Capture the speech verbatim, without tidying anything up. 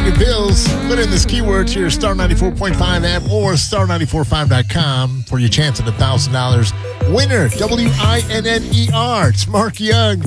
your bills. Put in this keyword to your Star ninety-four point five app or star nine four five dot com for your chance at one thousand dollars. Winner, W I N N E R. It's Mark Young.